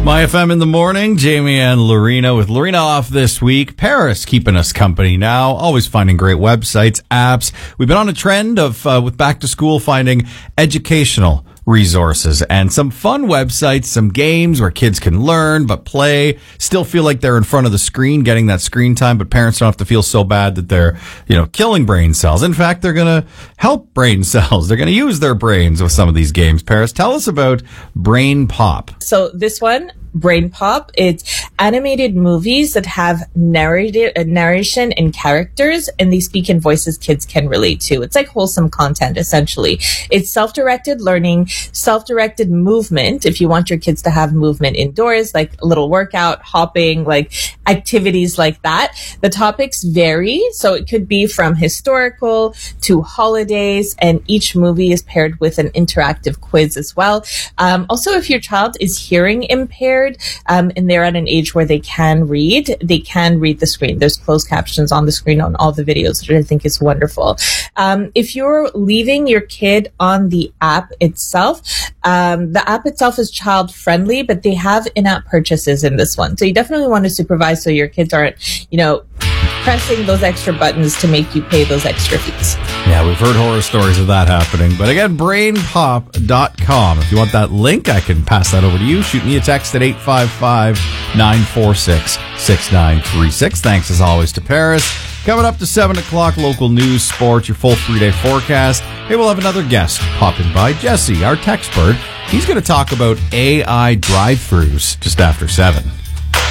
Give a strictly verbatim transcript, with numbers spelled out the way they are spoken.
My F M in the morning, Jamie and Lorena with Lorena off this week. Paris keeping us company now, always finding great websites, apps. We've been on a trend of, uh, with back to school, finding educational resources and some fun websites, some games where kids can learn but play, still feel like they're in front of the screen getting that screen time, but parents don't have to feel so bad that they're, you know, killing brain cells. In fact, they're going to help brain cells. They're going to use their brains with some of these games. Paris, tell us about Brain Pop. So this one, Brain Pop, it's animated movies that have narrative, uh, narration and characters, and they speak in voices kids can relate to. It's like wholesome content, essentially. It's self-directed learning, self-directed movement. If you want your kids to have movement indoors, like a little workout, hopping, like activities like that. The topics vary. So it could be from historical to holidays, and each movie is paired with an interactive quiz as well. Um, also, if your child is hearing impaired, Um, and they're at an age where they can read, they can read the screen. There's closed captions on the screen on all the videos, which I think is wonderful. Um, if you're leaving your kid on the app itself, um, the app itself is child friendly, but they have in-app purchases in this one. So you definitely want to supervise so your kids aren't, you know, pressing those extra buttons to make you pay those extra fees. Yeah, we've heard horror stories of that happening. But again, brain pop dot com. If you want that link, I can pass that over to you. Shoot me a text at eight five five, nine four six, six nine three six. Thanks as always to Paris. Coming up to seven o'clock, local news, sports, your full three-day forecast. Hey, we'll have another guest popping by. Jesse, our tech expert. He's going to talk about A I drive-thrus just after seven.